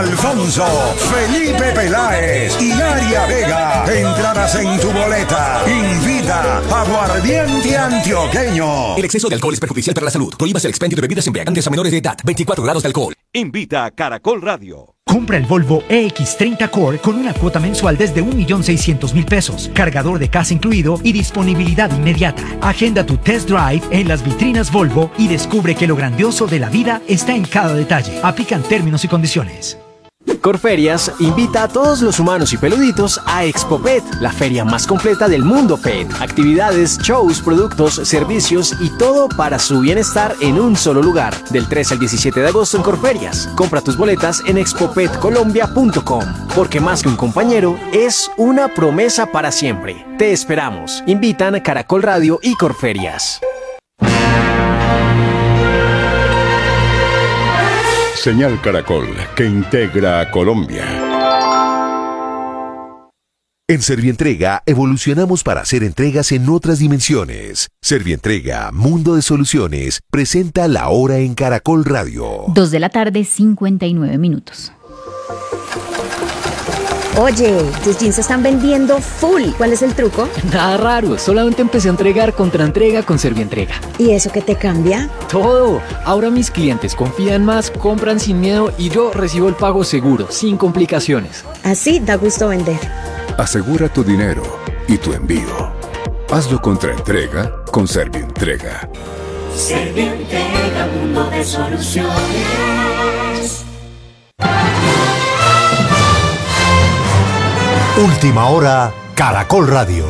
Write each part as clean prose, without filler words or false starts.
Alfonso, Felipe Peláez y Aria Vega. Entradas en tu boleta. Invita Aguardiente Antioqueño. El exceso de alcohol es perjudicial para la salud. Prohíbas el expendio de bebidas embriagantes a menores de edad. 24 grados de alcohol. Invita a Caracol Radio. Compra el Volvo EX30 Core con una cuota mensual desde 1.600.000 pesos, cargador de casa incluido y disponibilidad inmediata. Agenda tu test drive en las vitrinas Volvo y descubre que lo grandioso de la vida está en cada detalle. Aplican términos y condiciones. Corferias invita a todos los humanos y peluditos a Expo Pet, la feria más completa del mundo pet. Actividades, shows, productos, servicios y todo para su bienestar en un solo lugar. Del 13 al 17 de agosto en Corferias. Compra tus boletas en expopetcolombia.com, porque más que un compañero, es una promesa para siempre. Te esperamos. Invitan a Caracol Radio y Corferias. Señal Caracol, que integra a Colombia. En Servientrega evolucionamos para hacer entregas en otras dimensiones. Servientrega, Mundo de Soluciones, presenta La Hora en Caracol Radio. 2:59 p.m. Oye, tus jeans se están vendiendo full. ¿Cuál es el truco? Nada raro, solamente empecé a entregar contra entrega con Servientrega. ¿Y eso qué te cambia? Todo. Ahora mis clientes confían más, compran sin miedo y yo recibo el pago seguro, sin complicaciones. Así da gusto vender. Asegura tu dinero y tu envío. Hazlo contra entrega con Servientrega. Servientrega, mundo de soluciones. Última hora, Caracol Radio.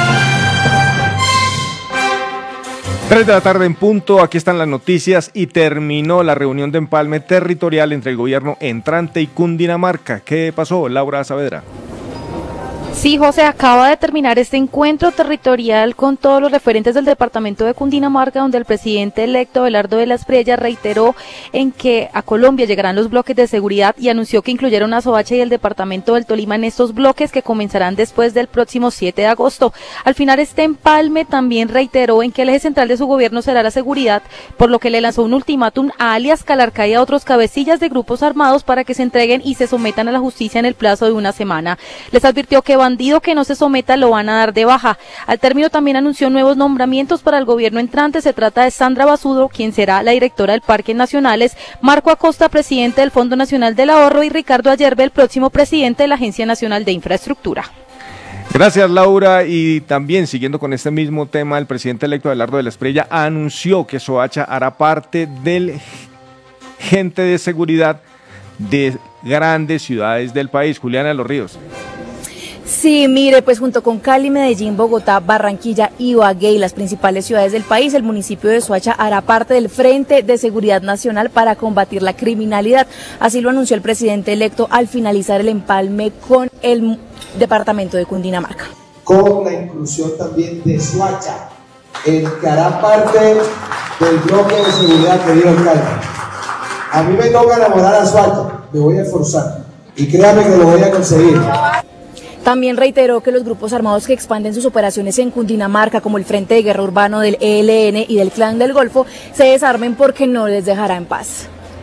3 de la tarde en punto, aquí están las noticias y terminó la reunión de empalme territorial entre el gobierno entrante y Cundinamarca. ¿Qué pasó, Laura Saavedra? Sí, José, acaba de terminar este encuentro territorial con todos los referentes del departamento de Cundinamarca, donde el presidente electo Abelardo de la Espriella reiteró en que a Colombia llegarán los bloques de seguridad y anunció que incluyeron a Soacha y el departamento del Tolima en estos bloques que comenzarán después del próximo 7 de agosto. Al final, este empalme también reiteró en que el eje central de su gobierno será la seguridad, por lo que le lanzó un ultimátum a alias Calarcá y a otros cabecillas de grupos armados para que se entreguen y se sometan a la justicia en el plazo de una semana. Les advirtió que bandido que no se someta lo van a dar de baja. Al término también anunció nuevos nombramientos para el gobierno entrante. Se trata de Sandra Basudo, quien será la directora del Parques Nacionales, Marco Acosta, presidente del Fondo Nacional del Ahorro, y Ricardo Ayerbe, el próximo presidente de la Agencia Nacional de Infraestructura. Gracias, Laura. Y también siguiendo con este mismo tema, el presidente electo Abelardo de la Espriella anunció que Soacha hará parte del gente de seguridad de grandes ciudades del país. Juliana de los Ríos. Sí, mire, pues junto con Cali, Medellín, Bogotá, Barranquilla, Ibagué y las principales ciudades del país, el municipio de Soacha hará parte del Frente de Seguridad Nacional para combatir la criminalidad. Así lo anunció el presidente electo al finalizar el empalme con el departamento de Cundinamarca. Con la inclusión también de Soacha, el que hará parte del bloque de seguridad, querido alcalde. A mí me toca enamorar a Soacha, me voy a esforzar y créame que lo voy a conseguir. También reiteró que los grupos armados que expanden sus operaciones en Cundinamarca, como el Frente de Guerra Urbano del ELN y del Clan del Golfo, se desarmen porque no les dejará en paz.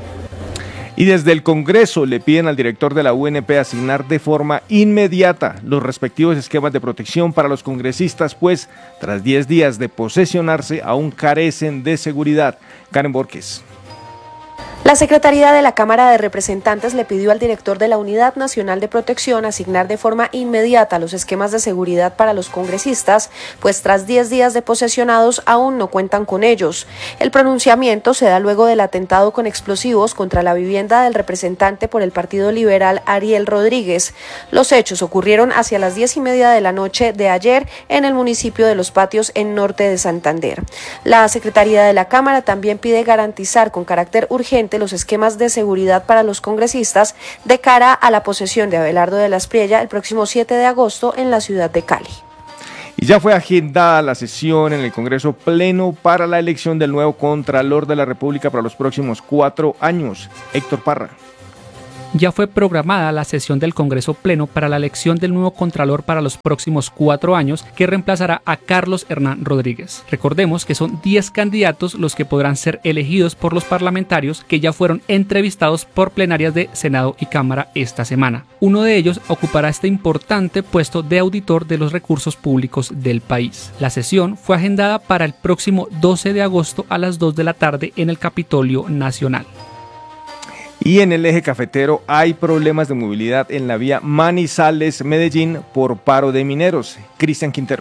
Y desde el Congreso le piden al director de la UNP asignar de forma inmediata los respectivos esquemas de protección para los congresistas, pues tras 10 días de posesionarse aún carecen de seguridad. Karen Borges. La Secretaría de la Cámara de Representantes le pidió al director de la Unidad Nacional de Protección asignar de forma inmediata los esquemas de seguridad para los congresistas, pues tras 10 días de posesionados aún no cuentan con ellos. El pronunciamiento se da luego del atentado con explosivos contra la vivienda del representante por el Partido Liberal Ariel Rodríguez. Los hechos ocurrieron hacia las 10:30 de la noche de ayer en el municipio de Los Patios, en norte de Santander. La Secretaría de la Cámara también pide garantizar con carácter urgente los esquemas de seguridad para los congresistas de cara a la posesión de Abelardo de la Espriella el próximo 7 de agosto en la ciudad de Cali. Y ya fue agendada la sesión en el Congreso Pleno para la elección del nuevo Contralor de la República para los próximos 4 años. Héctor Parra. Ya fue programada la sesión del Congreso Pleno para la elección del nuevo Contralor para los próximos 4 años, que reemplazará a Carlos Hernán Rodríguez. Recordemos que son 10 candidatos los que podrán ser elegidos por los parlamentarios que ya fueron entrevistados por plenarias de Senado y Cámara esta semana. Uno de ellos ocupará este importante puesto de auditor de los recursos públicos del país. La sesión fue agendada para el próximo 12 de agosto a las 2 de la tarde en el Capitolio Nacional. Y en el eje cafetero hay problemas de movilidad en la vía Manizales-Medellín por paro de mineros. Cristian Quintero.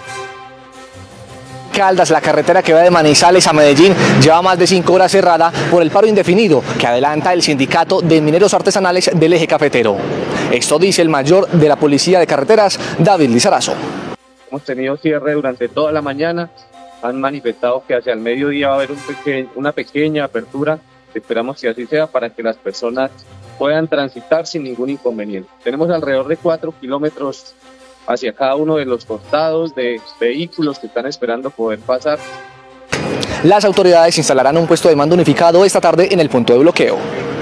Caldas, la carretera que va de Manizales a Medellín, lleva más de 5 horas cerrada por el paro indefinido que adelanta el sindicato de mineros artesanales del eje cafetero. Esto dice el mayor de la Policía de Carreteras, David Lizarazo. Hemos tenido cierre durante toda la mañana, han manifestado que hacia el mediodía va a haber una pequeña apertura. Esperamos que así sea para que las personas puedan transitar sin ningún inconveniente. Tenemos alrededor de 4 kilómetros hacia cada uno de los costados de vehículos que están esperando poder pasar. Las autoridades instalarán un puesto de mando unificado esta tarde en el punto de bloqueo.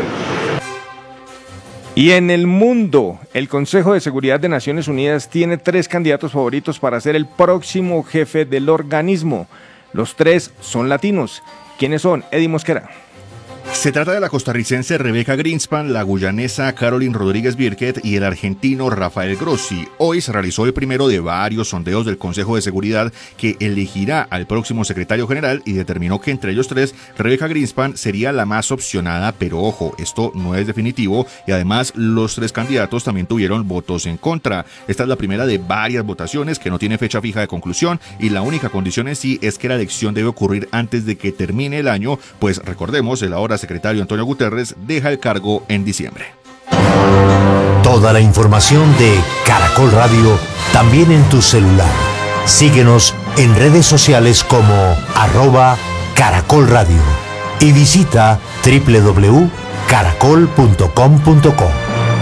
Y en el mundo, el Consejo de Seguridad de Naciones Unidas tiene 3 candidatos favoritos para ser el próximo jefe del organismo. Los 3 son latinos. ¿Quiénes son? Eddie Mosquera. Se trata de la costarricense Rebecca Greenspan, la guyanesa Caroline Rodríguez Birket y el argentino Rafael Grossi. Hoy se realizó el primero de varios sondeos del Consejo de Seguridad que elegirá al próximo secretario general y determinó que entre ellos 3, Rebecca Greenspan sería la más opcionada, pero ojo, esto no es definitivo y además los 3 candidatos también tuvieron votos en contra. Esta es la primera de varias votaciones que no tiene fecha fija de conclusión y la única condición en sí es que la elección debe ocurrir antes de que termine el año, pues recordemos, el ahora secretario Antonio Guterres deja el cargo en diciembre. Toda la información de Caracol Radio también en tu celular. Síguenos en redes sociales como @Caracol Radio y visita www.caracol.com.co.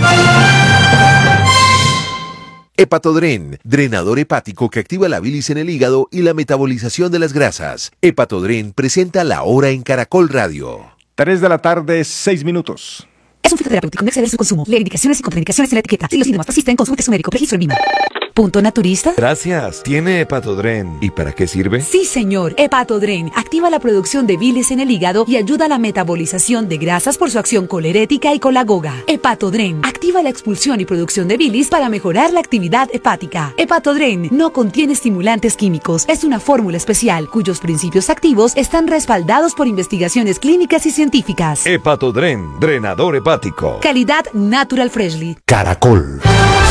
Hepatodren, drenador hepático que activa la bilis en el hígado y la metabolización de las grasas. Hepatodren presenta La Hora en Caracol Radio. 3 de la tarde, 6 minutos. Es un fitoterapéutico, no exceder su consumo. Lee indicaciones y contraindicaciones en la etiqueta. Si los síntomas persisten, consulte su médico. Registro en Lima. ¿Punto naturista? Gracias. ¿Tiene Hepatodren? ¿Y para qué sirve? Sí, señor. Hepatodren activa la producción de bilis en el hígado y ayuda a la metabolización de grasas por su acción colerética y colagoga. Hepatodren activa la expulsión y producción de bilis para mejorar la actividad hepática. Hepatodren no contiene estimulantes químicos. Es una fórmula especial cuyos principios activos están respaldados por investigaciones clínicas y científicas. Hepatodren, drenador hepático. Calidad Natural Freshly. Caracol.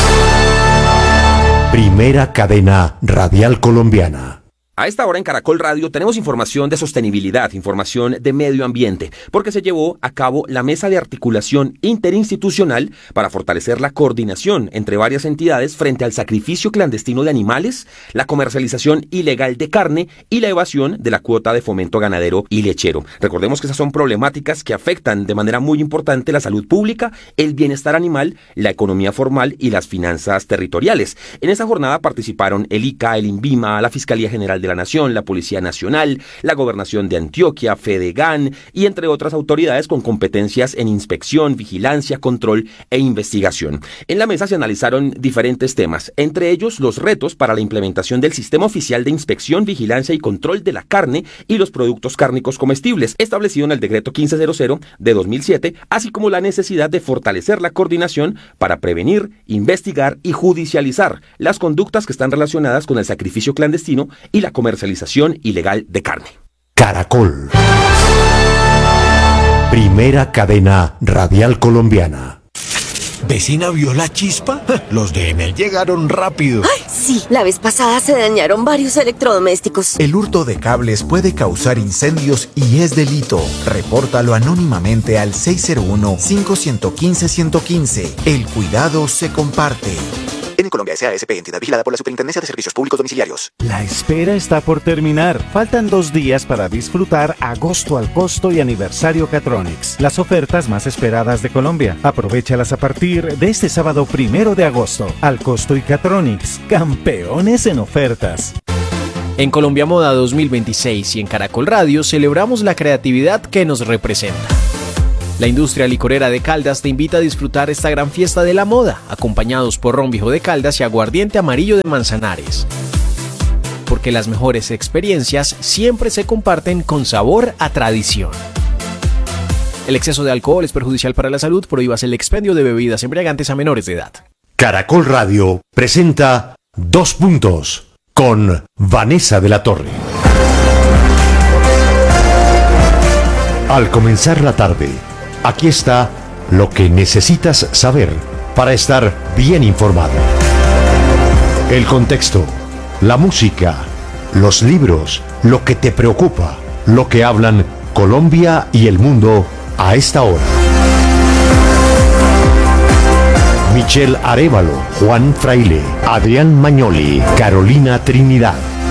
Primera cadena radial colombiana. A esta hora en Caracol Radio tenemos información de sostenibilidad, información de medio ambiente, porque se llevó a cabo la mesa de articulación interinstitucional para fortalecer la coordinación entre varias entidades frente al sacrificio clandestino de animales, la comercialización ilegal de carne y la evasión de la cuota de fomento ganadero y lechero. Recordemos que esas son problemáticas que afectan de manera muy importante la salud pública, el bienestar animal, la economía formal y las finanzas territoriales. En esta jornada participaron el ICA, el INVIMA, la Fiscalía General de la Nación, la Policía Nacional, la Gobernación de Antioquia, Fedegan y entre otras autoridades con competencias en inspección, vigilancia, control e investigación. En la mesa se analizaron diferentes temas, entre ellos los retos para la implementación del Sistema Oficial de Inspección, Vigilancia y Control de la Carne y los Productos Cárnicos Comestibles, establecido en el Decreto 1500 de 2007, así como la necesidad de fortalecer la coordinación para prevenir, investigar y judicializar las conductas que están relacionadas con el sacrificio clandestino y la comercialización ilegal de carne. Caracol. Primera cadena radial colombiana. ¿Vecina vio la chispa? Los de Enel llegaron rápido. ¡Ay, sí! La vez pasada se dañaron varios electrodomésticos. El hurto de cables puede causar incendios y es delito. Repórtalo anónimamente al 601-515-115. El cuidado se comparte. En Colombia S.A.S.P. entidad vigilada por la Superintendencia de Servicios Públicos Domiciliarios. La espera está por terminar. Faltan 2 días para disfrutar Agosto al Costo y Aniversario Catronics, las ofertas más esperadas de Colombia. Aprovéchalas a partir de este sábado 1 de agosto. Al Costo y Catronics, campeones en ofertas. En Colombia Moda 2026 y en Caracol Radio celebramos la creatividad que nos representa. La industria licorera de Caldas te invita a disfrutar esta gran fiesta de la moda, acompañados por ron viejo de Caldas y aguardiente amarillo de Manzanares. Porque las mejores experiencias siempre se comparten con sabor a tradición. El exceso de alcohol es perjudicial para la salud, prohíbas el expendio de bebidas embriagantes a menores de edad. Caracol Radio presenta 2 puntos con Vanessa de la Torre. Al comenzar la tarde, aquí está lo que necesitas saber para estar bien informado. El contexto, la música, los libros, lo que te preocupa, lo que hablan Colombia y el mundo a esta hora. Michelle Arévalo, Juan Fraile, Adrián Mañoli, Carolina Trinidad.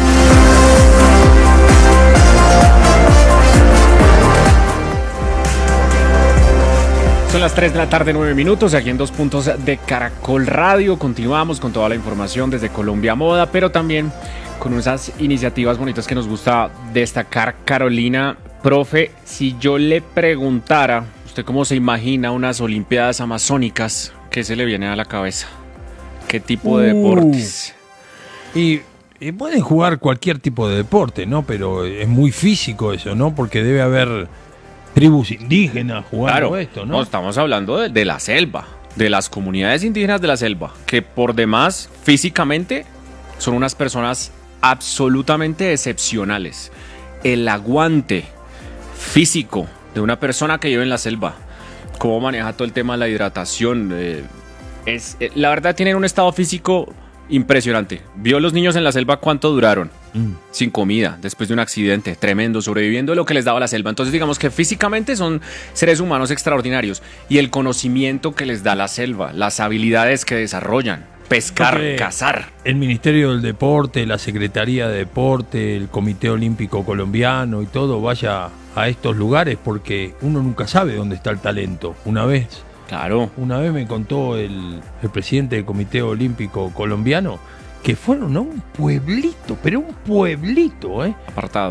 Son las 3 de la tarde, 9 minutos, aquí en 2 puntos de Caracol Radio. Continuamos con toda la información desde Colombia Moda, pero también con esas iniciativas bonitas que nos gusta destacar. Carolina, profe, si yo le preguntara, ¿usted cómo se imagina unas Olimpiadas Amazónicas? ¿Qué se le viene a la cabeza? ¿Qué tipo de deportes? Y pueden jugar cualquier tipo de deporte, ¿no? Pero es muy físico eso, ¿no? Porque debe haber tribus indígenas jugando esto, ¿no? No, estamos hablando de la selva, de las comunidades indígenas de la selva, que por demás, físicamente, son unas personas absolutamente excepcionales. El aguante físico de una persona que vive en la selva, cómo maneja todo el tema de la hidratación, la verdad tienen un estado físico impresionante. Vio los niños en la selva cuánto duraron, sin comida, después de un accidente tremendo, sobreviviendo lo que les daba la selva. Entonces digamos que físicamente son seres humanos extraordinarios, y el conocimiento que les da la selva, las habilidades que desarrollan, pescar, porque cazar. El Ministerio del Deporte, la Secretaría de Deporte, el Comité Olímpico Colombiano y todo vaya a estos lugares, porque uno nunca sabe dónde está el talento. Una vez me contó el presidente del Comité Olímpico Colombiano que fueron a un pueblito, pero un pueblito, apartado.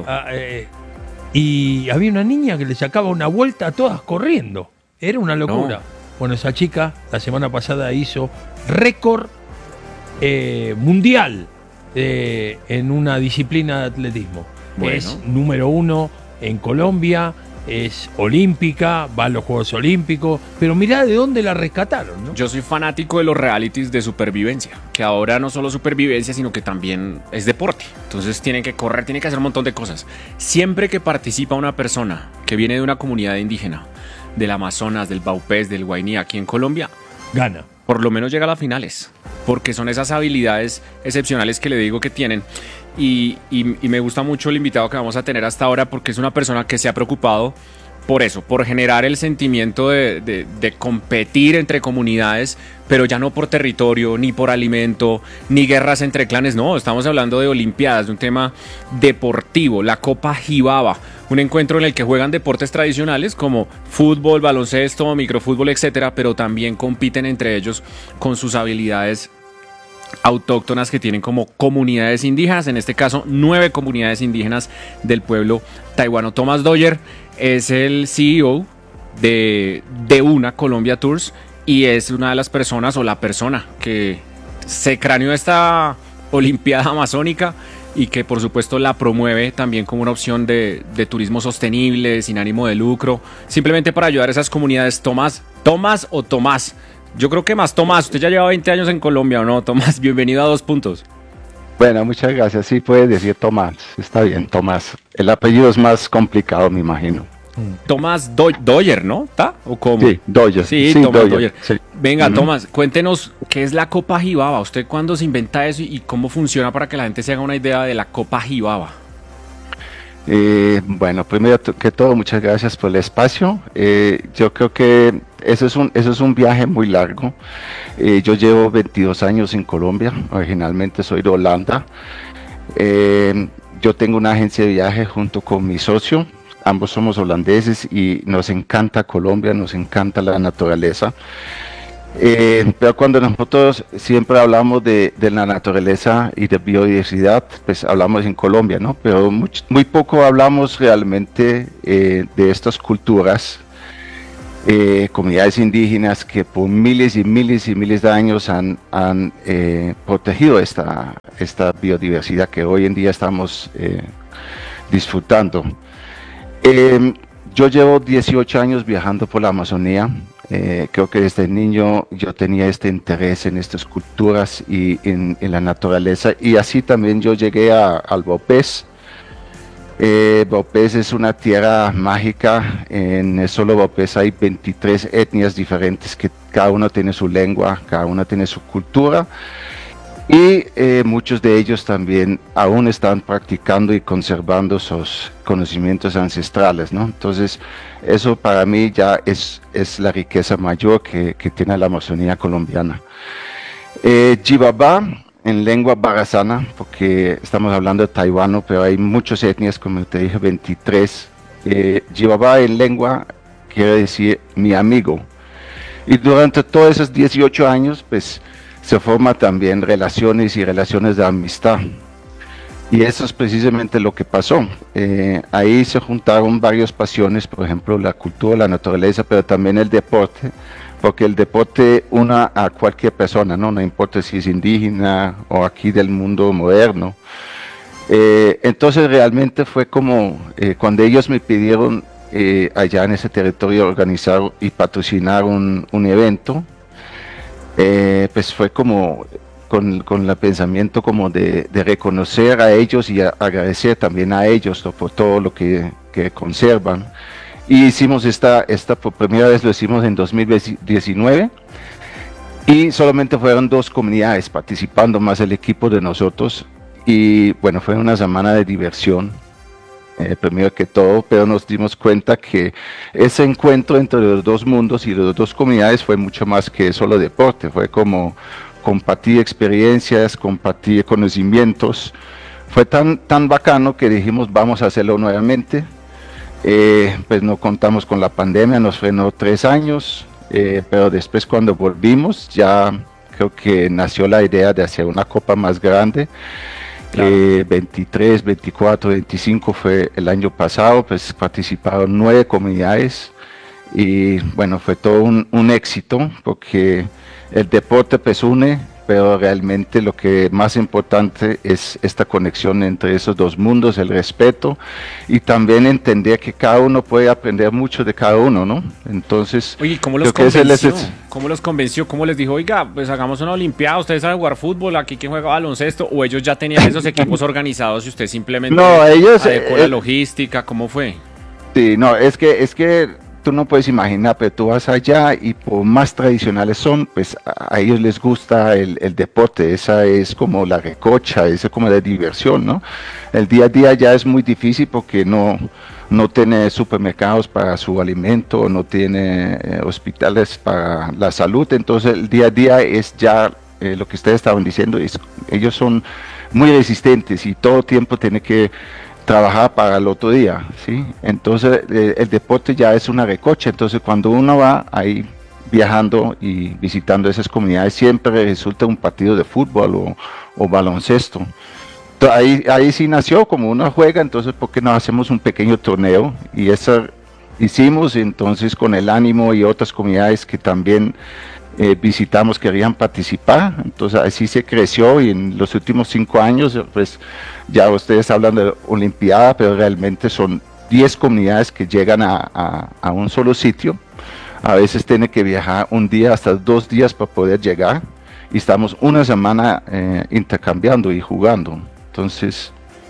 Y había una niña que le sacaba una vuelta a todas corriendo. Era una locura. Bueno, esa chica la semana pasada hizo récord mundial en una disciplina de atletismo. Bueno. Es número 1 en Colombia, es olímpica, va a los Juegos Olímpicos, pero mirá de dónde la rescataron, ¿no? Yo soy fanático de los realities de supervivencia, que ahora no solo supervivencia, sino que también es deporte. Entonces tienen que correr, tienen que hacer un montón de cosas. Siempre que participa una persona que viene de una comunidad indígena, del Amazonas, del Baupés, del Guainí, aquí en Colombia, gana. Por lo menos llega a las finales, porque son esas habilidades excepcionales que le digo que tienen. Y me gusta mucho el invitado que vamos a tener hasta ahora, porque es una persona que se ha preocupado por eso, por generar el sentimiento de competir entre comunidades, pero ya no por territorio, ni por alimento, ni guerras entre clanes. No, estamos hablando de olimpiadas, de un tema deportivo, la Copa Jibaba, un encuentro en el que juegan deportes tradicionales como fútbol, baloncesto, microfútbol, etcétera, pero también compiten entre ellos con sus habilidades autóctonas que tienen como comunidades indígenas, en este caso 9 comunidades indígenas del pueblo taiwano. Thomas Doyer es el CEO de Una Colombia Tours y es una de las personas, o la persona que se craneó esta Olimpiada Amazónica y que por supuesto la promueve también como una opción de turismo sostenible, sin ánimo de lucro, simplemente para ayudar a esas comunidades. Tomás. Yo creo que más Tomás, usted ya lleva 20 años en Colombia, ¿o no, Tomás? Bienvenido a 2 puntos. Bueno, muchas gracias. Sí, puedes decir Tomás. Está bien, Tomás. El apellido es más complicado, me imagino. Tomás Doyer, ¿no? ¿Está? ¿O cómo? Sí, Doyer. Sí, Tomás Doyer. Sí. Venga, Tomás, cuéntenos qué es la Copa Jibaba. ¿Usted cuándo se inventa eso y cómo funciona para que la gente se haga una idea de la Copa Jibaba? Bueno, primero que todo, muchas gracias por el espacio. Yo creo que eso es un viaje muy largo. Yo llevo 22 años en Colombia, originalmente soy de Holanda. Yo tengo una agencia de viaje junto con mi socio, ambos somos holandeses y nos encanta Colombia, nos encanta la naturaleza. Pero cuando nosotros siempre hablamos de la naturaleza y de biodiversidad, pues hablamos en Colombia, ¿no? Pero muy poco hablamos realmente de estas culturas comunidades indígenas que por miles y miles y miles de años han protegido esta biodiversidad que hoy en día estamos disfrutando. Yo llevo 18 años viajando por la Amazonía. Creo que desde niño yo tenía este interés en estas culturas y en la naturaleza, y así también yo llegué al Vaupés. Vaupés es una tierra mágica. En solo Vaupés hay 23 etnias diferentes que cada uno tiene su lengua, cada uno tiene su cultura, y muchos de ellos también aún están practicando y conservando sus conocimientos ancestrales, ¿no? Entonces eso para mí ya es la riqueza mayor que tiene la Amazonía colombiana. Jibabá en lengua barazana, porque estamos hablando de taiwano, pero hay muchas etnias, como te dije, 23. Jibabá en lengua quiere decir mi amigo. Y durante todos esos 18 años, pues, se forman también relaciones y relaciones de amistad. Y eso es precisamente lo que pasó. Ahí se juntaron varias pasiones, por ejemplo, la cultura, la naturaleza, pero también el deporte, porque el deporte une a cualquier persona, ¿no? No importa si es indígena o aquí del mundo moderno. Entonces realmente fue como cuando ellos me pidieron allá en ese territorio organizar y patrocinar un evento, pues fue como con el pensamiento como de reconocer a ellos y agradecer también a ellos, ¿no? Por todo lo que conservan. Y hicimos esta por primera vez, lo hicimos en 2019, y solamente fueron 2 comunidades participando más el equipo de nosotros, y bueno, fue una semana de diversión, primero que todo, pero nos dimos cuenta que ese encuentro entre los 2 mundos y las 2 comunidades fue mucho más que solo deporte, fue como compartir experiencias, compartir conocimientos. Fue tan bacano que dijimos vamos a hacerlo nuevamente. Pues no contamos con la pandemia, nos frenó 3 años, pero después cuando volvimos ya creo que nació la idea de hacer una copa más grande. Claro. 23, 24, 25 fue el año pasado, pues participaron 9 comunidades y bueno, fue todo un éxito, porque el deporte pues une, pero realmente lo que más importante es esta conexión entre esos 2 mundos, el respeto, y también entender que cada uno puede aprender mucho de cada uno, ¿no? Entonces, oye, ¿cómo los convenció? ¿Cómo los convenció? ¿Cómo les dijo, oiga, pues hagamos una olimpiada, ustedes saben jugar fútbol, aquí quien juega baloncesto? ¿O ellos ya tenían esos equipos organizados y usted simplemente adecuó la logística? ¿Cómo fue? Sí, no, es que tú no puedes imaginar, pero tú vas allá y por más tradicionales son, pues a ellos les gusta el deporte, esa es como la recocha, esa es como la diversión, ¿no? El día a día ya es muy difícil porque no tiene supermercados para su alimento, no tiene hospitales para la salud, entonces el día a día es ya lo que ustedes estaban diciendo, ellos son muy resistentes y todo tiempo tiene que trabajar para el otro día, ¿sí? Entonces el deporte ya es una recocha, entonces cuando uno va ahí viajando y visitando esas comunidades siempre resulta un partido de fútbol o baloncesto. Entonces, ahí sí nació, como uno juega, entonces ¿por qué no hacemos un pequeño torneo? Y eso hicimos, entonces con el ánimo y otras comunidades que también visitamos querían participar, entonces así se creció, y en los últimos 5 años pues ya ustedes hablan de olimpiada, pero realmente son 10 comunidades que llegan a un solo sitio. A veces tienen que viajar un día hasta 2 días para poder llegar, y estamos una semana intercambiando y jugando. Entonces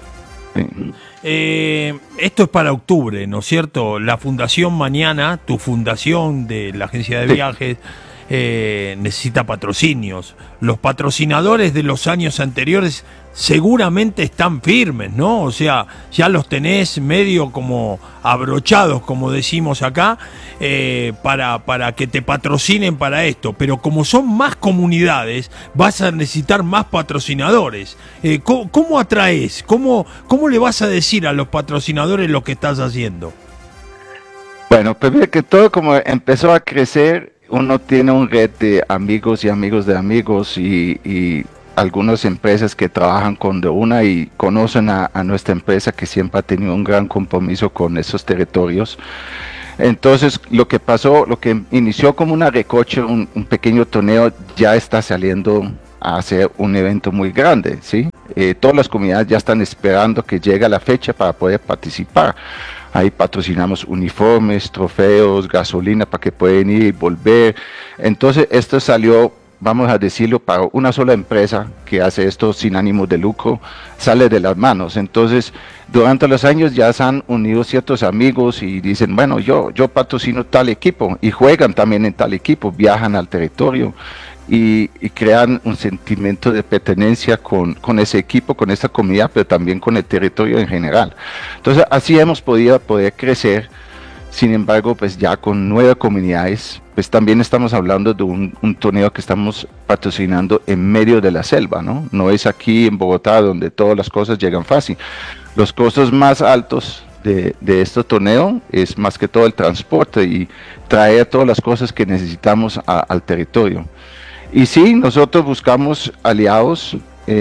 esto es para octubre, ¿no es cierto? La fundación mañana, tu fundación de la agencia de viajes, necesita patrocinios. Los patrocinadores de los años anteriores seguramente están firmes, ¿no? O sea, ya los tenés medio como abrochados, como decimos acá, para que te patrocinen para esto. Pero como son más comunidades, vas a necesitar más patrocinadores. ¿Cómo atraes? ¿Cómo le vas a decir a los patrocinadores lo que estás haciendo? Bueno, primero que todo, como empezó a crecer, uno tiene un red de amigos y amigos de amigos y algunas empresas que trabajan con de una y conocen a nuestra empresa, que siempre ha tenido un gran compromiso con esos territorios. Entonces, lo que pasó, lo que inició como una recocha, un pequeño torneo, ya está saliendo a hacer un evento muy grande, ¿sí? Todas las comunidades ya están esperando que llegue la fecha para poder participar. Ahí patrocinamos uniformes, trofeos, gasolina para que puedan ir y volver. Entonces, esto salió, vamos a decirlo, para una sola empresa que hace esto sin ánimo de lucro, sale de las manos. Entonces, durante los años ya se han unido ciertos amigos y dicen, bueno, yo patrocino tal equipo, y juegan también en tal equipo, viajan al territorio y crean un sentimiento de pertenencia con ese equipo, con esa comunidad, pero también con el territorio en general. Entonces, así hemos podido poder crecer. Sin embargo, pues ya con 9 comunidades, pues también estamos hablando de un torneo que estamos patrocinando en medio de la selva, ¿no? No es aquí en Bogotá donde todas las cosas llegan fácil. Los costos más altos de este torneo es más que todo el transporte y traer todas las cosas que necesitamos al territorio. Y sí, nosotros buscamos aliados,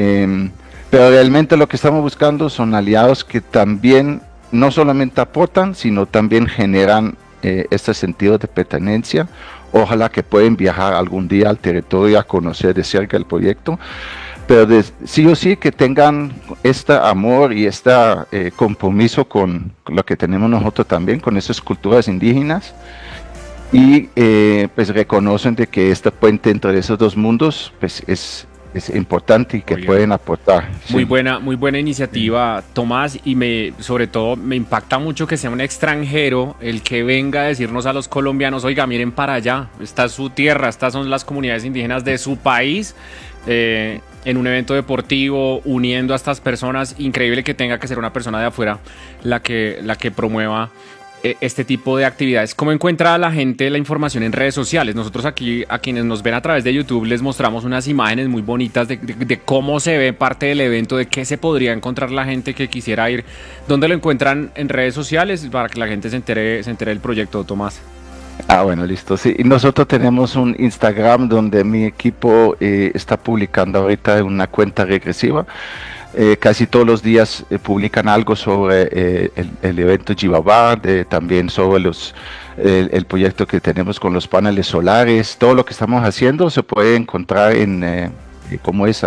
pero realmente lo que estamos buscando son aliados que también no solamente aportan, sino también generan este sentido de pertenencia. Ojalá que puedan viajar algún día al territorio a conocer de cerca el proyecto, pero sí o sí que tengan este amor y este compromiso con lo que tenemos nosotros también, con esas culturas indígenas, y pues reconocen de que este puente entre esos dos mundos pues es importante y que pueden aportar. Muy buena iniciativa, Tomás, y sobre todo me impacta mucho que sea un extranjero el que venga a decirnos a los colombianos, oiga, miren para allá, esta es su tierra, estas son las comunidades indígenas de su país, en un evento deportivo, uniendo a estas personas. Increíble que tenga que ser una persona de afuera la que promueva este tipo de actividades. ¿Cómo encuentra la gente la información en redes sociales? Nosotros aquí, a quienes nos ven a través de YouTube, les mostramos unas imágenes muy bonitas de cómo se ve parte del evento, de qué se podría encontrar la gente que quisiera ir. ¿Dónde lo encuentran en redes sociales para que la gente se entere del proyecto, Tomás? Bueno, listo. Sí, nosotros tenemos un Instagram donde mi equipo está publicando ahorita una cuenta regresiva. Casi todos los días publican algo sobre el evento Jibabá, también sobre el proyecto que tenemos con los paneles solares. Todo lo que estamos haciendo se puede encontrar en ¿cómo es?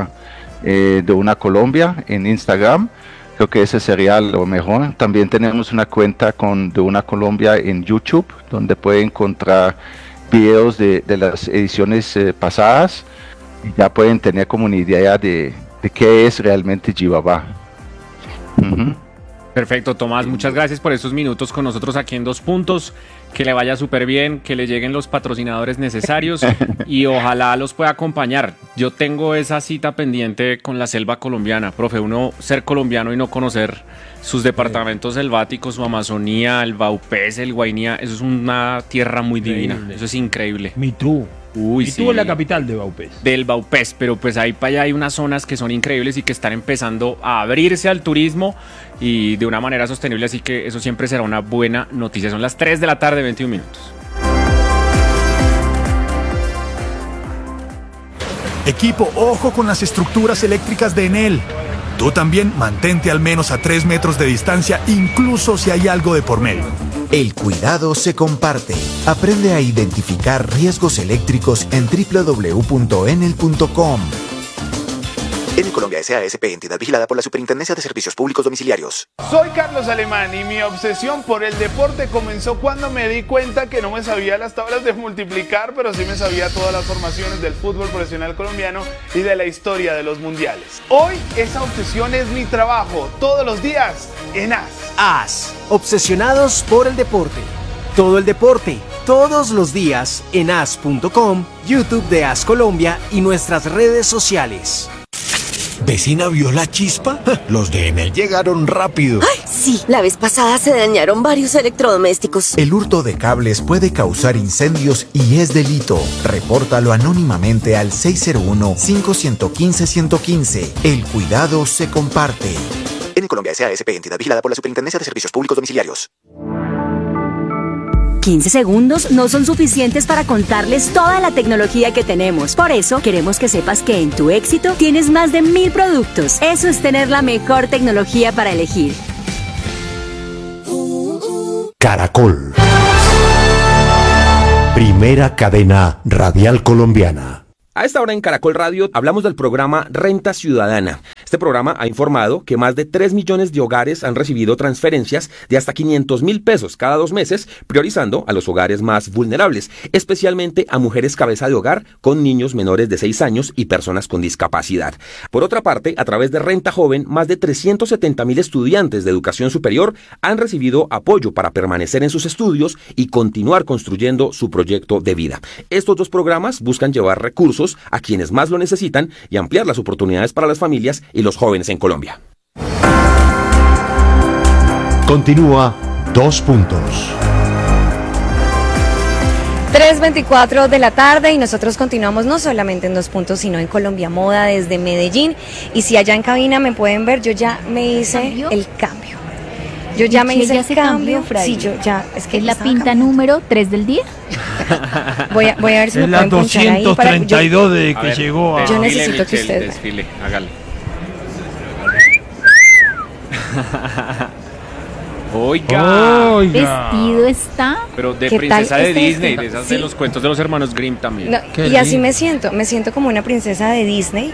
@de una Colombia en Instagram. Creo que ese sería lo mejor. También tenemos una cuenta de una Colombia en YouTube, donde puede encontrar videos de las ediciones pasadas, y ya pueden tener como una idea de qué es realmente Jibabá. Perfecto, Tomás, muchas gracias por estos minutos con nosotros aquí en 2 Puntos. Que le vaya súper bien, que le lleguen los patrocinadores necesarios y ojalá los pueda acompañar. Yo tengo esa cita pendiente con la selva colombiana, profe. Uno ser colombiano y no conocer sus departamentos selváticos, su Amazonía, el Vaupés, el Guainía, eso es una tierra muy divina. Eso es increíble. Mitú. Uy, sí. Mitú es la capital de Vaupés. Del Vaupés, pero pues ahí para allá hay unas zonas que son increíbles y que están empezando a abrirse al turismo y de una manera sostenible, así que eso siempre será una buena noticia. Son las 3 de la tarde, 21 minutos. Equipo, ojo con las estructuras eléctricas de Enel. Tú también mantente al menos a 3 metros de distancia, incluso si hay algo de por medio. El cuidado se comparte. Aprende a identificar riesgos eléctricos en www.enel.com. Enel Colombia S.A. S.P. entidad vigilada por la Superintendencia de Servicios Públicos Domiciliarios. Soy Carlos Alemán y mi obsesión por el deporte comenzó cuando me di cuenta que no me sabía las tablas de multiplicar, pero sí me sabía todas las formaciones del fútbol profesional colombiano y de la historia de los mundiales. Hoy esa obsesión es mi trabajo, todos los días en AS. AS, obsesionados por el deporte. Todo el deporte, todos los días en as.com, YouTube de AS Colombia y nuestras redes sociales. ¿Vecina vio la chispa? Los de Enel llegaron rápido. ¡Ay, sí! La vez pasada se dañaron varios electrodomésticos. El hurto de cables puede causar incendios y es delito. Repórtalo anónimamente al 601-515-115. El cuidado se comparte. Enel Colombia S.A. S.P. entidad vigilada por la Superintendencia de Servicios Públicos Domiciliarios. 15 segundos no son suficientes para contarles toda la tecnología que tenemos. Por eso, queremos que sepas que en tu éxito tienes más de 1000 productos. Eso es tener la mejor tecnología para elegir. Caracol. Primera cadena radial colombiana. A esta hora en Caracol Radio hablamos del programa Renta Ciudadana. Este programa ha informado que más de 3 millones de hogares han recibido transferencias de hasta 500.000 pesos cada 2 meses, priorizando a los hogares más vulnerables, especialmente a mujeres cabeza de hogar con niños menores de 6 años y personas con discapacidad. Por otra parte, a través de Renta Joven, más de 370.000 estudiantes de educación superior han recibido apoyo para permanecer en sus estudios y continuar construyendo su proyecto de vida. Estos 2 programas buscan llevar recursos a quienes más lo necesitan y ampliar las oportunidades para las familias y los jóvenes en Colombia. Continúa 2 puntos. 3:24 de la tarde y nosotros continuamos no solamente en 2 puntos, sino en Colombia Moda desde Medellín. Y si allá en cabina me pueden ver, yo ya me hice el cambio. Yo ya me hice el cambio. Sí, yo ya, es que es la pinta número 3 del día. Voy a ver si es me pueden ponchar ahí. Es la 232 de que llegó a... Yo necesito que ustedes... Desfile, hágale. Oiga. Vestido está. Pero de princesa de Disney, de esas de los cuentos de los hermanos Grimm también. No, y así me siento como una princesa de Disney.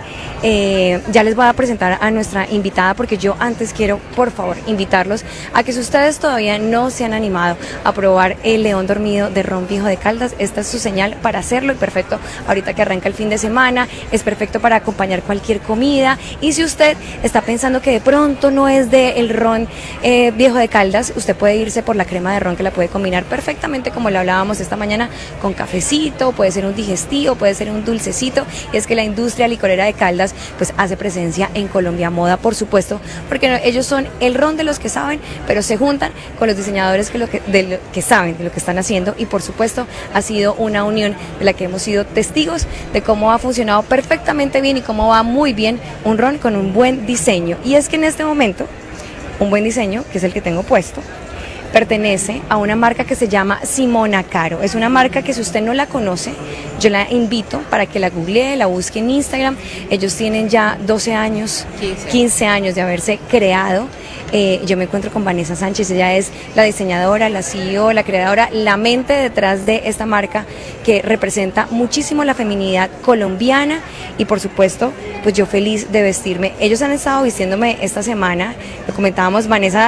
Ya les voy a presentar a nuestra invitada porque yo antes quiero, por favor, invitarlos a que si ustedes todavía no se han animado a probar el León Dormido de Ron Viejo de Caldas, esta es su señal para hacerlo y perfecto ahorita que arranca el fin de semana, es perfecto para acompañar cualquier comida. Y si usted está pensando que de pronto no es del ron Viejo de Caldas, usted puede irse por la crema de ron que la puede combinar perfectamente como lo hablábamos esta mañana con cafecito, puede ser un digestivo, puede ser un dulcecito. Y es que la industria licorera de Caldas pues hace presencia en Colombia Moda, por supuesto, porque ellos son el ron de los que saben, pero se juntan con los diseñadores de lo que saben de lo que están haciendo. Y por supuesto ha sido una unión de la que hemos sido testigos de cómo ha funcionado perfectamente bien y cómo va muy bien un ron con un buen diseño. Y es que en este momento un buen diseño, que es el que tengo puesto, pertenece a una marca que se llama Simona Caro. Es una marca que si usted no la conoce, yo la invito para que la googlee, la busque en Instagram. Ellos tienen ya 12 años, 15 años de haberse creado. Yo me encuentro con Vanessa Sánchez, ella es la diseñadora, la CEO, la creadora, la mente detrás de esta marca que representa muchísimo la feminidad colombiana y por supuesto, pues yo feliz de vestirme. Ellos han estado vistiéndome esta semana, lo comentábamos Vanessa,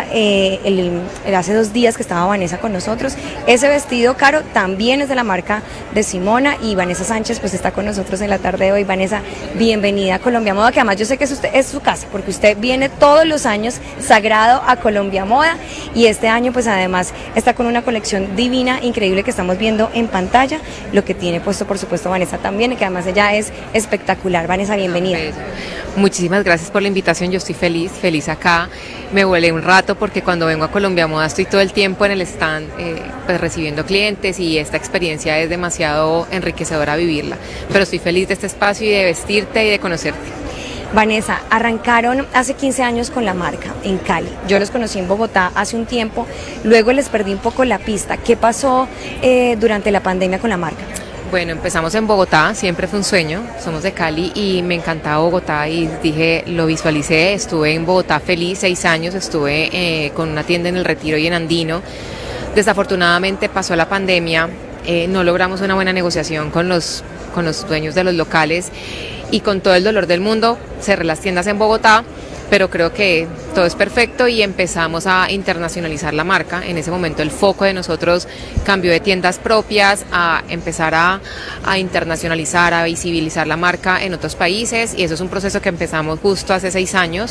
hace 2 días que estaba Vanessa con nosotros. Ese vestido caro también es de la marca de Simona y Vanessa Sánchez pues está con nosotros en la tarde de hoy. Vanessa, bienvenida a Colombia Moda, que además yo sé que es su casa, porque usted viene todos los años sagrado a Colombia Moda y este año pues además está con una colección divina, increíble que estamos viendo en pantalla, lo que tiene puesto por supuesto Vanessa también, y que además ella es espectacular. Vanessa, bienvenida. Muchísimas gracias por la invitación, yo estoy feliz acá, me volé un rato porque cuando vengo a Colombia Moda estoy todo el tiempo en el stand pues recibiendo clientes y esta experiencia es demasiado enriquecedora vivirla, pero estoy feliz de este espacio y de vestirte y de conocerte. Vanessa, arrancaron hace 15 años con la marca en Cali. Yo los conocí en Bogotá hace un tiempo, luego les perdí un poco la pista. ¿Qué pasó durante la pandemia con la marca? Bueno, empezamos en Bogotá, siempre fue un sueño, somos de Cali y me encantaba Bogotá y dije, lo visualicé, estuve en Bogotá feliz, 6 años, estuve con una tienda en El Retiro y en Andino. Desafortunadamente pasó la pandemia, no logramos una buena negociación con los dueños de los locales y con todo el dolor del mundo cerré las tiendas en Bogotá, pero creo que todo es perfecto y empezamos a internacionalizar la marca. En ese momento el foco de nosotros cambió de tiendas propias a empezar a internacionalizar, a visibilizar la marca en otros países y eso es un proceso que empezamos justo hace 6 años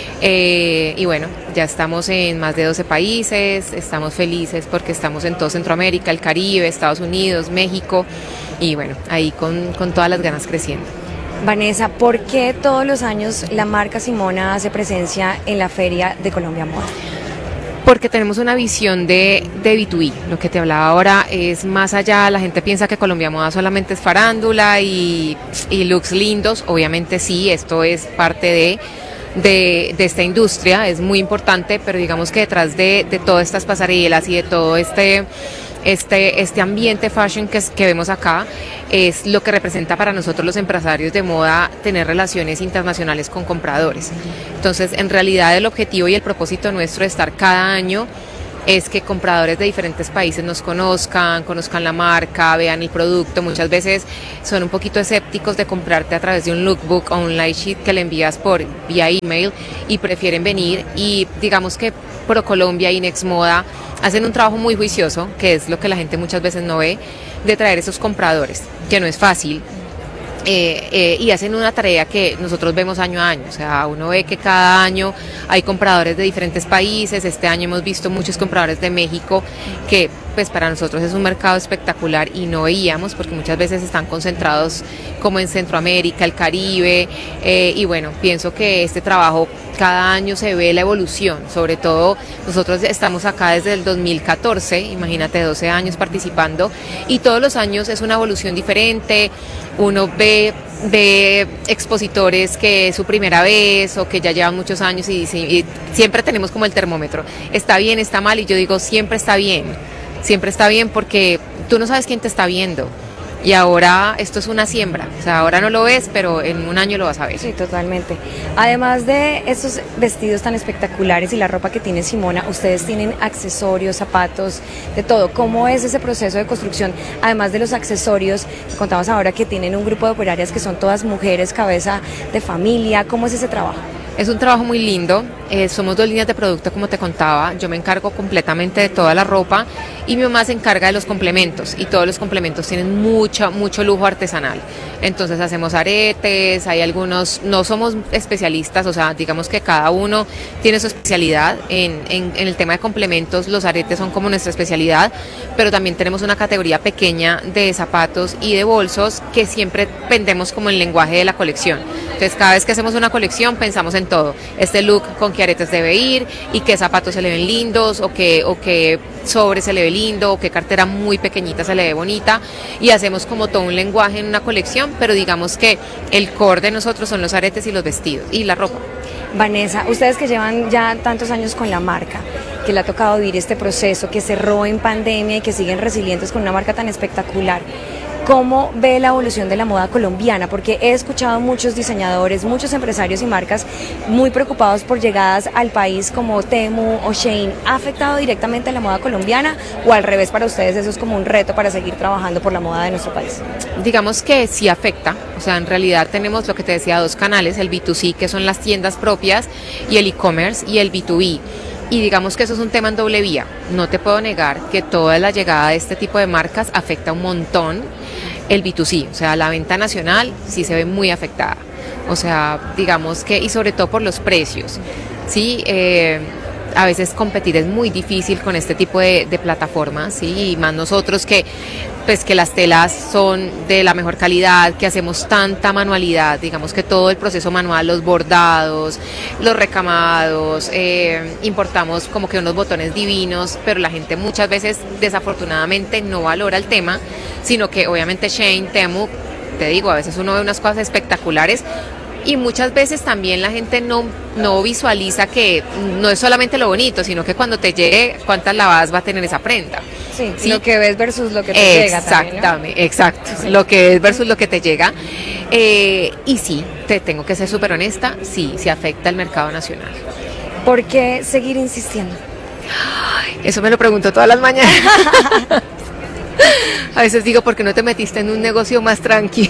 y bueno, ya estamos en más de 12 países, estamos felices porque estamos en todo Centroamérica, el Caribe, Estados Unidos, México y bueno, ahí con todas las ganas creciendo. Vanessa, ¿por qué todos los años la marca Simona hace presencia en la Feria de Colombia Moda? Porque tenemos una visión de B2B, lo que te hablaba ahora es más allá, la gente piensa que Colombia Moda solamente es farándula y looks lindos, obviamente sí, esto es parte de esta industria, es muy importante, pero digamos que detrás de todas estas pasarelas y de todo este ambiente fashion que vemos acá es lo que representa para nosotros los empresarios de moda tener relaciones internacionales con compradores. Entonces, en realidad el objetivo y el propósito nuestro es estar cada año es que compradores de diferentes países nos conozcan la marca, vean el producto. Muchas veces son un poquito escépticos de comprarte a través de un lookbook o un light sheet que le envías vía email y prefieren venir, y digamos que ProColombia y Nexmoda hacen un trabajo muy juicioso, que es lo que la gente muchas veces no ve, de traer esos compradores, que no es fácil. Y hacen una tarea que nosotros vemos año a año, o sea, uno ve que cada año hay compradores de diferentes países. Este año hemos visto muchos compradores de México, que pues para nosotros es un mercado espectacular y no veíamos, porque muchas veces están concentrados como en Centroamérica, el Caribe, y bueno, pienso que este trabajo cada año se ve la evolución. Sobre todo nosotros estamos acá desde el 2014, imagínate, 12 años participando, y todos los años es una evolución diferente. Uno ve expositores que es su primera vez o que ya llevan muchos años y siempre tenemos como el termómetro, está bien, está mal, y yo digo siempre está bien porque tú no sabes quién te está viendo. Y ahora esto es una siembra, o sea, ahora no lo ves, pero en un año lo vas a ver. Sí, totalmente. Además de estos vestidos tan espectaculares y la ropa que tiene Simona, ustedes tienen accesorios, zapatos, de todo. ¿Cómo es ese proceso de construcción? Además de los accesorios, contamos ahora que tienen un grupo de operarias que son todas mujeres, cabeza de familia. ¿Cómo es ese trabajo? Es un trabajo muy lindo, somos 2 líneas de producto, como te contaba. Yo me encargo completamente de toda la ropa y mi mamá se encarga de los complementos, y todos los complementos tienen mucho lujo artesanal. Entonces hacemos aretes, hay algunos, no somos especialistas, o sea, digamos que cada uno tiene su especialidad. En el tema de complementos, los aretes son como nuestra especialidad, pero también tenemos una categoría pequeña de zapatos y de bolsos que siempre vendemos como el lenguaje de la colección. Entonces cada vez que hacemos una colección pensamos en todo, este look con qué aretes debe ir y qué zapatos se le ven lindos, o qué sobre se le ve lindo, o qué cartera muy pequeñita se le ve bonita, y hacemos como todo un lenguaje en una colección, pero digamos que el core de nosotros son los aretes y los vestidos y la ropa. Vanessa, ustedes que llevan ya tantos años con la marca, que le ha tocado vivir este proceso, que cerró en pandemia y que siguen resilientes con una marca tan espectacular, ¿cómo ve la evolución de la moda colombiana? Porque he escuchado muchos diseñadores, muchos empresarios y marcas muy preocupados por llegadas al país como Temu o Shein. ¿Ha afectado directamente a la moda colombiana, o al revés, para ustedes eso es como un reto para seguir trabajando por la moda de nuestro país? Digamos que sí afecta, o sea, en realidad tenemos lo que te decía, 2 canales, el B2C, que son las tiendas propias, y el e-commerce, y el B2B. Y digamos que eso es un tema en doble vía. No te puedo negar que toda la llegada de este tipo de marcas afecta un montón el B2C, o sea, la venta nacional sí se ve muy afectada. O sea, digamos que, y sobre todo por los precios, ¿sí? A veces competir es muy difícil con este tipo de plataformas, ¿sí? Y más nosotros que las telas son de la mejor calidad, que hacemos tanta manualidad, digamos que todo el proceso manual, los bordados, los recamados, importamos como que unos botones divinos, pero la gente muchas veces desafortunadamente no valora el tema, sino que obviamente Shein, Temu, te digo, a veces uno ve unas cosas espectaculares, y muchas veces también la gente no visualiza que no es solamente lo bonito, sino que cuando te llegue, cuántas lavadas va a tener esa prenda. Sí, lo que ves versus lo que te llega también, ¿no? Exactamente, exacto, sí. Lo que ves versus lo que te llega. Y sí, te tengo que ser súper honesta, sí, se afecta el mercado nacional. ¿Por qué seguir insistiendo? Eso me lo pregunto todas las mañanas. A veces digo, ¿por qué no te metiste en un negocio más tranquilo?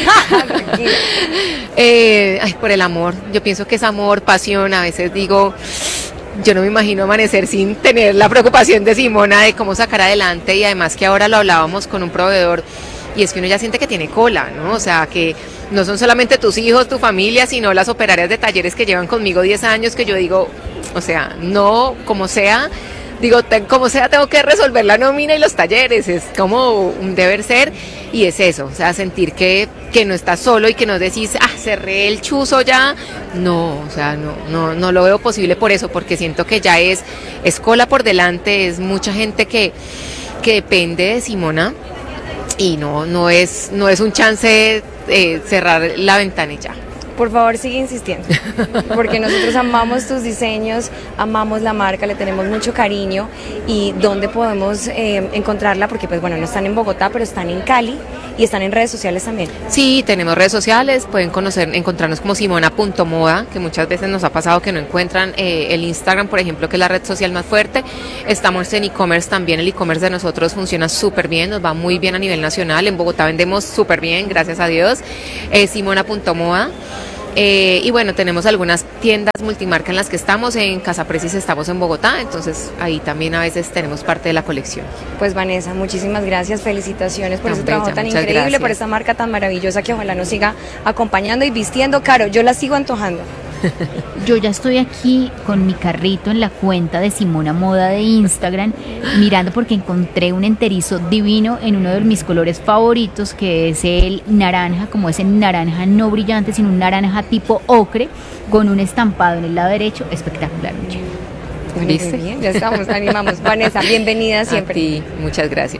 Por el amor. Yo pienso que es amor, pasión. A veces digo, yo no me imagino amanecer sin tener la preocupación de Simona de cómo sacar adelante, y además que ahora lo hablábamos con un proveedor, y es que uno ya siente que tiene cola, ¿no? O sea, que no son solamente tus hijos, tu familia, sino las operarias de talleres que llevan conmigo 10 años, que yo digo, o sea, no, como sea, digo, como sea, tengo que resolver la nómina y los talleres, es como un deber ser, y es eso, o sea, sentir que no estás solo y que no decís, cerré el chuzo ya, no, o sea, no lo veo posible por eso, porque siento que ya es cola por delante, es mucha gente que depende de Simona, y no es un chance cerrar la ventana y ya. Por favor, sigue insistiendo, porque nosotros amamos tus diseños, amamos la marca, le tenemos mucho cariño. Y dónde podemos encontrarla, porque pues bueno, no están en Bogotá, pero están en Cali y están en redes sociales también. Sí, tenemos redes sociales, pueden encontrarnos como simona.moda, que muchas veces nos ha pasado que no encuentran el Instagram, por ejemplo, que es la red social más fuerte. Estamos en e-commerce también, el e-commerce de nosotros funciona súper bien, nos va muy bien a nivel nacional, en Bogotá vendemos súper bien, gracias a Dios, simona.moda. Y bueno, tenemos algunas tiendas multimarca en las que estamos, en Casa Precis estamos en Bogotá, entonces ahí también a veces tenemos parte de la colección. Pues Vanessa, muchísimas gracias, felicitaciones por ese trabajo tan increíble, gracias. Por esta marca tan maravillosa que ojalá nos siga acompañando y vistiendo. Caro, yo la sigo antojando. Yo ya estoy aquí con mi carrito en la cuenta de Simona Moda de Instagram, mirando porque encontré un enterizo divino en uno de mis colores favoritos, que es el naranja, como ese naranja no brillante, sino un naranja tipo ocre, con un estampado en el lado derecho, espectacular. ¿Viste? Bien, ya estamos, animamos. Vanessa, bienvenida siempre. A ti, muchas gracias.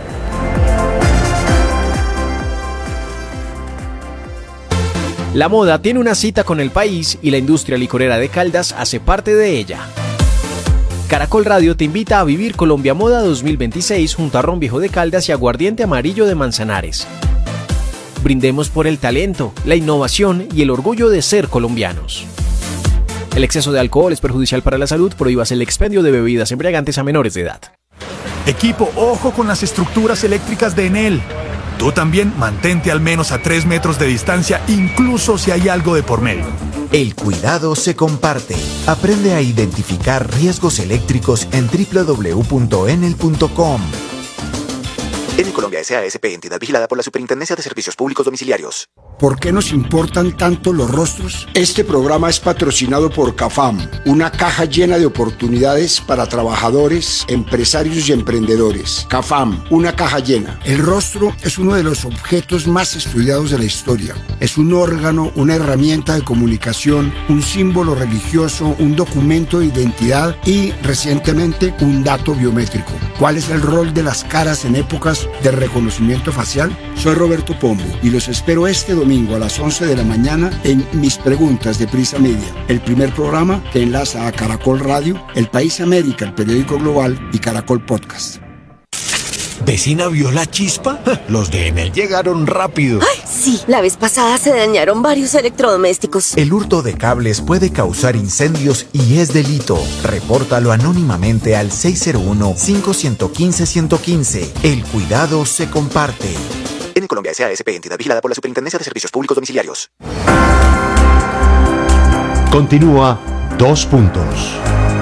La moda tiene una cita con el país y la industria licorera de Caldas hace parte de ella. Caracol Radio te invita a vivir Colombia Moda 2026 junto a Ron Viejo de Caldas y Aguardiente Amarillo de Manzanares. Brindemos por el talento, la innovación y el orgullo de ser colombianos. El exceso de alcohol es perjudicial para la salud, prohíbas el expendio de bebidas embriagantes a menores de edad. Equipo, ojo con las estructuras eléctricas de Enel. Tú también mantente al menos a 3 metros de distancia, incluso si hay algo de por medio. El cuidado se comparte. Aprende a identificar riesgos eléctricos en www.enel.com. Enel Colombia S.A. S.P. entidad vigilada por la Superintendencia de Servicios Públicos Domiciliarios. ¿Por qué nos importan tanto los rostros? Este programa es patrocinado por CAFAM, una caja llena de oportunidades para trabajadores, empresarios y emprendedores. CAFAM, una caja llena. El rostro es uno de los objetos más estudiados de la historia. Es un órgano, una herramienta de comunicación, un símbolo religioso, un documento de identidad y, recientemente, un dato biométrico. ¿Cuál es el rol de las caras en épocas de reconocimiento facial? Soy Roberto Pombo y los espero este domingo a las 11 de la mañana en Mis Preguntas de Prisa Media, el primer programa que enlaza a Caracol Radio, El País América, el periódico global y Caracol Podcast. ¿Vecina vio la chispa? Los de Enel llegaron rápido. ¡Ay, sí! La vez pasada se dañaron varios electrodomésticos. El hurto de cables puede causar incendios y es delito. Repórtalo anónimamente al 601-515-115. El cuidado se comparte. Enel Colombia S.A. S.P. entidad vigilada por la Superintendencia de Servicios Públicos Domiciliarios. Continúa 2 puntos.